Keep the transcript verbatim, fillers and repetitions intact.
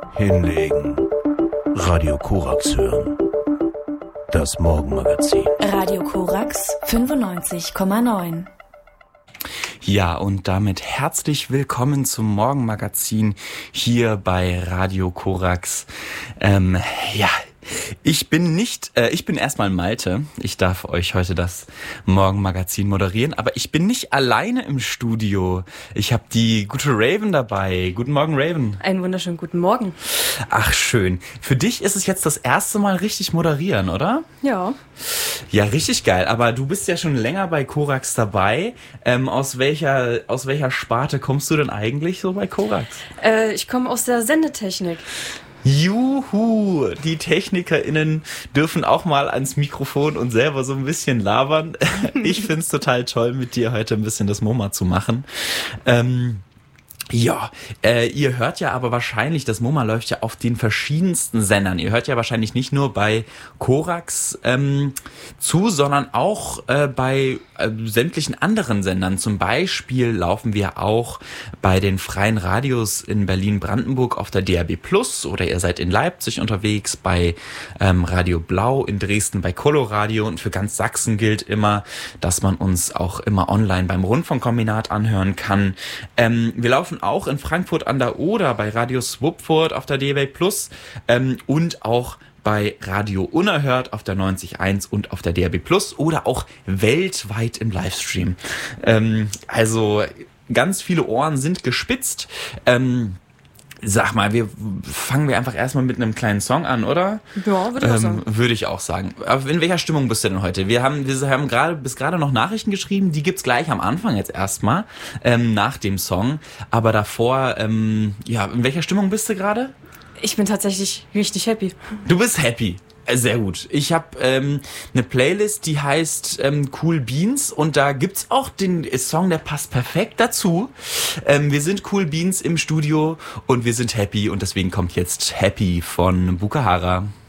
Hinlegen. Radio Korax hören. Das Morgenmagazin. Radio Korax fünfundneunzig Komma neun. Ja, und damit herzlich willkommen zum Morgenmagazin hier bei Radio Korax. Ähm, ja, ich bin nicht, äh, ich bin erstmal Malte. Ich darf euch heute das Morgenmagazin moderieren, aber ich bin nicht alleine im Studio. Ich habe die gute Raven dabei. Guten Morgen, Raven. Einen wunderschönen guten Morgen. Ach, schön. Für dich ist es jetzt das erste Mal richtig moderieren, oder? Ja. Ja, richtig geil. Aber du bist ja schon länger bei Korax dabei. Ähm, aus welcher, aus welcher Sparte kommst du denn eigentlich so bei Korax? Äh, ich komme aus der Sendetechnik. Juhu, die TechnikerInnen dürfen auch mal ans Mikrofon und selber so ein bisschen labern. Ich find's total toll, mit dir heute ein bisschen das MoMA zu machen. Ähm, Ja, äh, ihr hört ja aber wahrscheinlich, das MoMA läuft ja auf den verschiedensten Sendern. Ihr hört ja wahrscheinlich nicht nur bei Korax ähm, zu, sondern auch äh, bei äh, sämtlichen anderen Sendern. Zum Beispiel laufen wir auch bei den freien Radios in Berlin-Brandenburg auf der D A B Plus, oder ihr seid in Leipzig unterwegs bei ähm, Radio Blau, in Dresden bei Coloradio, und für ganz Sachsen gilt immer, dass man uns auch immer online beim Rundfunkkombinat anhören kann. Ähm, wir laufen auch in Frankfurt an der Oder bei Radio Swupfurt auf der D A B Plus ähm, und auch bei Radio Unerhört auf der neunzig Komma eins und auf der D A B Plus oder auch weltweit im Livestream. Ähm, also ganz viele Ohren sind gespitzt. Ähm, Sag mal, wir fangen wir einfach erstmal mit einem kleinen Song an, oder? Ja, würde ich ähm, auch sagen. Würde ich auch sagen. Aber in welcher Stimmung bist du denn heute? Wir haben, wir haben gerade bis gerade noch Nachrichten geschrieben, die gibt's gleich am Anfang jetzt erstmal, ähm, nach dem Song. Aber davor, ähm, ja, in welcher Stimmung bist du gerade? Ich bin tatsächlich richtig happy. Du bist happy. Sehr gut. Ich habe ähm, eine Playlist, die heißt ähm, Cool Beans, und da gibt's auch den Song, der passt perfekt dazu. Ähm, wir sind Cool Beans im Studio und wir sind happy, und deswegen kommt jetzt Happy von Bukahara.